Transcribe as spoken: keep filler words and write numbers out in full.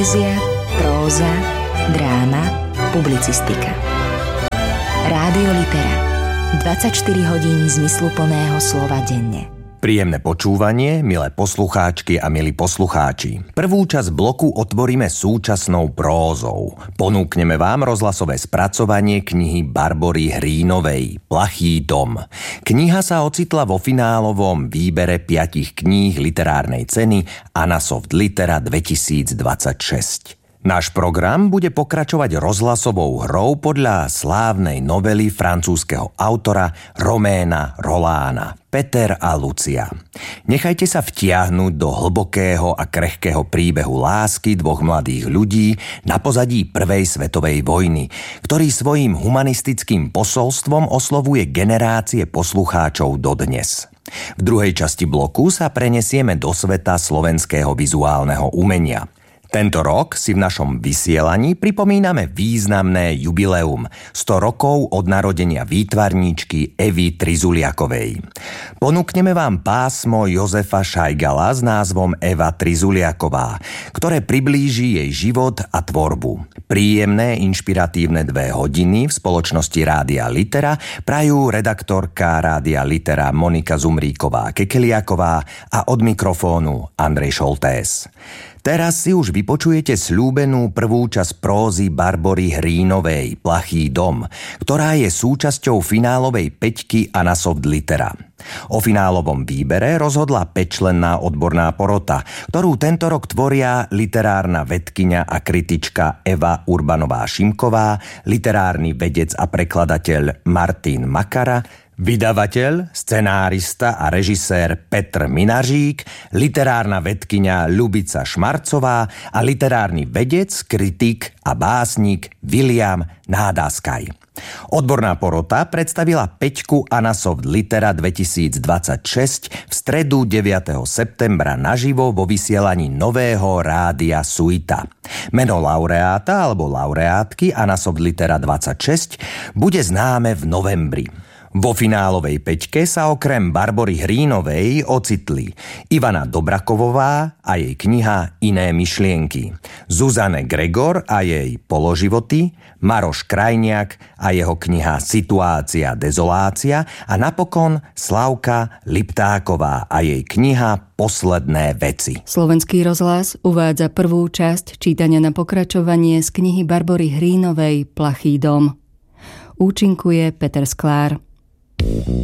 Poézia, próza, dráma, publicistika. Rádio Litera. dvadsaťštyri hodín zmysluplného slova denne. Príjemné počúvanie, milé poslucháčky a milí poslucháči. Prvú časť bloku otvoríme súčasnou prózou. Ponúkneme vám rozhlasové spracovanie knihy Barbory Hrínovej Plachý dom. Kniha sa ocitla vo finálovom výbere piatich kníh literárnej ceny Anasoft Litera dvetisícdvadsaťšesť. Náš program bude pokračovať rozhlasovou hrou podľa slávnej novely francúzskeho autora Roména Rolána Peter a Lucia. Nechajte sa vtiahnuť do hlbokého a krehkého príbehu lásky dvoch mladých ľudí na pozadí Prvej svetovej vojny, ktorý svojím humanistickým posolstvom oslovuje generácie poslucháčov dodnes. V druhej časti bloku sa prenesieme do sveta slovenského vizuálneho umenia. Tento rok si v našom vysielaní pripomíname významné jubileum sto rokov od narodenia výtvarníčky Evy Trizuliakovej. Ponúkneme vám pásmo Jozefa Šajgala s názvom Eva Trizuliaková, ktoré priblíži jej život a tvorbu. Príjemné, inšpiratívne dve hodiny v spoločnosti Rádia Litera prajú redaktorka Rádia Litera Monika Zumríková-Kekeliaková a od mikrofónu Andrej Šoltés. Teraz si už vypočujete sľúbenú prvú časť prózy Barbory Hrínovej Plachý dom, ktorá je súčasťou finálovej päťky Anasoft Litera. O finálovom výbere rozhodla päťčlenná odborná porota, ktorú tento rok tvoria literárna vedkyňa a kritička Eva Urbanová-Šimková, literárny vedec a prekladateľ Martin Makara, vydavateľ, scenárista a režisér Petr Minařík, literárna vedkyňa Ľubica Šmarcová a literárny vedec, kritik a básnik William Nádaskaj. Odborná porota predstavila päťku Anasoft Litera dvetisícdvadsaťšesť v stredu deviateho septembra naživo vo vysielaní nového rádia Suita. Meno laureáta alebo laureátky Anasoft Litera dvadsaťšesť bude známe v novembri. Vo finálovej päťke sa okrem Barbory Hrínovej ocitli Ivana Dobrakovová a jej kniha Iné myšlienky, Zuzane Gregor a jej Položivoty, Maroš Krajniak a jeho kniha Situácia, dezolácia a napokon Slavka Liptáková a jej kniha Posledné veci. Slovenský rozhlas uvádza prvú časť čítania na pokračovanie z knihy Barbory Hrínovej Plachý dom. Účinkuje Peter Sklár.